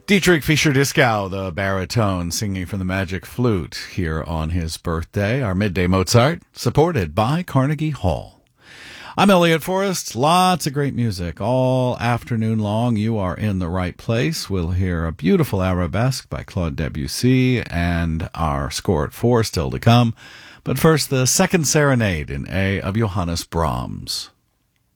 Dietrich Fischer-Dieskau, the baritone, singing from the Magic Flute here on his birthday, our Midday Mozart, supported by Carnegie Hall. I'm Elliot Forrest. Lots of great music all afternoon long. You are in the right place. We'll hear a beautiful arabesque by Claude Debussy and our score at 4 still to come. But first, the second serenade in A of Johannes Brahms.